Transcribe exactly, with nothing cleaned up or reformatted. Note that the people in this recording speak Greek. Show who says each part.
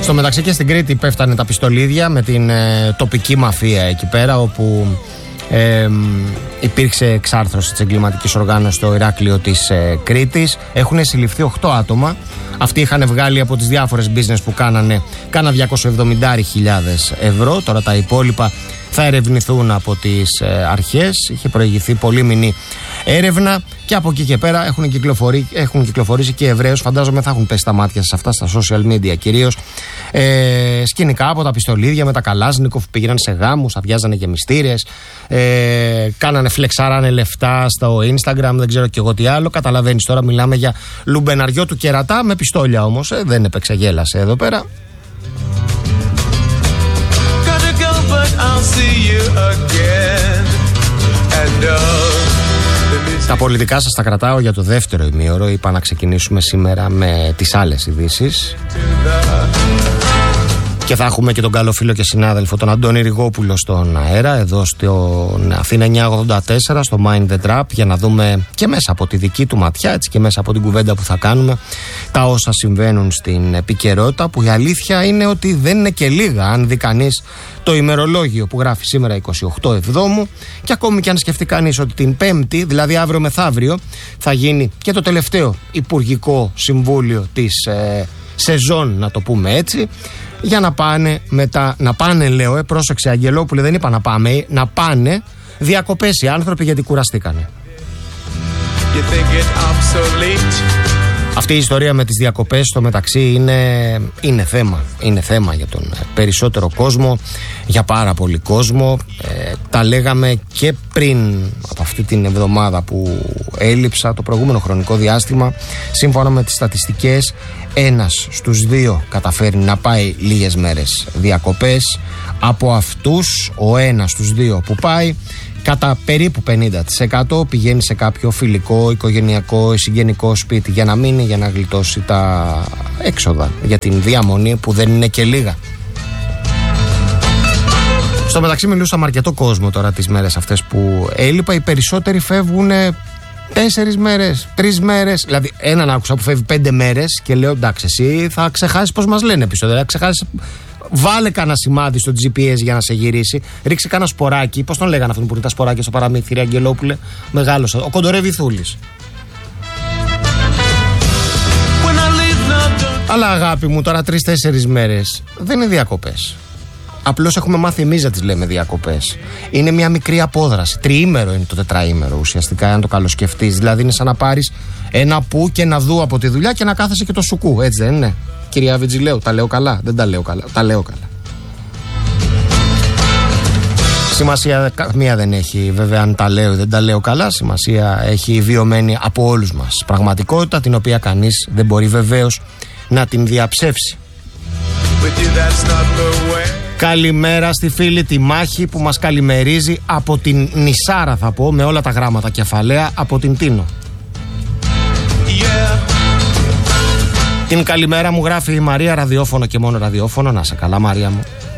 Speaker 1: Στο μεταξύ και στην Κρήτη πέφτανε τα πιστολίδια με την ε, τοπική μαφία εκεί πέρα, όπου ε, υπήρξε εξάρθρωση της εγκληματικής οργάνωσης στο Ηράκλειο της ε, Κρήτης. Έχουν συλληφθεί οκτώ άτομα. Αυτοί είχαν βγάλει από τις διάφορες business που κάνανε κάνα διακόσιες εβδομήντα χιλιάδες ευρώ. Τώρα τα υπόλοιπα θα ερευνηθούν από τις ε, αρχές. Είχε προηγηθεί πολύμηνη έρευνα και από εκεί και πέρα έχουν, κυκλοφορεί, έχουν κυκλοφορήσει και ευρέως. Φαντάζομαι θα έχουν πέσει τα μάτια σε αυτά στα social media κυρίως. Ε, σκηνικά από τα πιστολίδια με τα Καλάζνικοφ που πήγαιναν σε γάμους, αδειάζανε γεμιστήρες, ε, κάνανε φλεξάρανε λεφτά στο Instagram, δεν ξέρω και εγώ τι άλλο. Καταλαβαίνεις τώρα, μιλάμε για λουμπεναριό του κερατά με πιστόλια όμως. Ε, δεν έπαιξε γέλασε εδώ πέρα. Τα πολιτικά σας τα κρατάω για το δεύτερο ημίωρο. Είπα να ξεκινήσουμε σήμερα με τις άλλες ειδήσεις. Και θα έχουμε και τον καλό φίλο και συνάδελφο τον Αντώνη Ριγόπουλο στον αέρα, εδώ στην Αθήνα εννιακόσια ογδόντα τέσσερα, στο Mind the Trap, για να δούμε και μέσα από τη δική του ματιά, έτσι, και μέσα από την κουβέντα που θα κάνουμε, τα όσα συμβαίνουν στην επικαιρότητα, που η αλήθεια είναι ότι δεν είναι και λίγα. Αν δει κανείς το ημερολόγιο που γράφει σήμερα εικοστή όγδοη Εβδόμου, και ακόμη και αν σκεφτεί κανείς ότι την Πέμπτη, δηλαδή αύριο μεθαύριο, θα γίνει και το τελευταίο Υπουργικό Συμβούλιο της ε, σεζόν, να το πούμε έτσι, για να πάνε μετά, να πάνε λέω, ε, πρόσεξε Αγγελόπουλε, δεν είπα να πάμε, να πάνε διακοπές οι άνθρωποι γιατί κουραστήκανε. Αυτή η ιστορία με τις διακοπές στο μεταξύ είναι, είναι θέμα, είναι θέμα για τον περισσότερο κόσμο, για πάρα πολύ κόσμο. Ε, τα λέγαμε και πριν από αυτή την εβδομάδα που έλειψα, το προηγούμενο χρονικό διάστημα. Σύμφωνα με τις στατιστικές, ένας στους δύο καταφέρει να πάει λίγες μέρες διακοπές. Από αυτούς, ο ένας στους δύο που πάει, κατά περίπου πενήντα τοις εκατό πηγαίνει σε κάποιο φιλικό, οικογενειακό, συγγενικό σπίτι για να μείνει, για να γλιτώσει τα έξοδα για την διαμονή που δεν είναι και λίγα. Στο μεταξύ μιλούσα με αρκετό κόσμο τώρα τις μέρες αυτές που έλειπα. Οι περισσότεροι φεύγουν τέσσερις μέρες, τρεις μέρες. Δηλαδή έναν άκουσα που φεύγει πέντε μέρες και λέω εντάξει, εσύ θα ξεχάσεις πώς μας λένε πίσω. Δηλαδή, ξεχάσεις. Βάλε κανένα σημάδι στο τζι πι ες για να σε γυρίσει. Ρίξε κανένα σποράκι. Πώς τον λέγανε αυτόν που είναι τα σποράκια στο παραμύθι, Αγγελόπουλε? Μεγάλος. Ο Κοντορεβιθούλης. Αλλά αγάπη μου, τώρα τρεις-τέσσερις μέρες δεν είναι διακοπές. Απλώς έχουμε μάθει εμείς να τις λέμε διακοπές. Είναι μια μικρή απόδραση. Τριήμερο είναι το τετραήμερο ουσιαστικά, αν το καλοσκεφτείς. Δηλαδή είναι σαν να πάρεις ένα που και ένα δου από τη δουλειά και να κάθεσαι και το σουκού. Έτσι δεν είναι? Κυρία Βιτζιλέου, τα λέω καλά? Δεν τα λέω καλά. Τα λέω καλά. Σημασία καμία δεν έχει βέβαια αν τα λέω ή δεν τα λέω καλά. Σημασία έχει η βιωμένη από όλους μας πραγματικότητα, την οποία κανείς δεν μπορεί βεβαίως να την διαψεύσει. Καλημέρα στη φίλη τη Μάχη που μας καλημερίζει από την Νησάρα, θα πω με όλα τα γράμματα κεφαλαία, από την Τίνο. Yeah. Την καλημέρα μου γράφει η Μαρία, ραδιόφωνο και μόνο ραδιόφωνο. Να σε καλά Μαρία μου.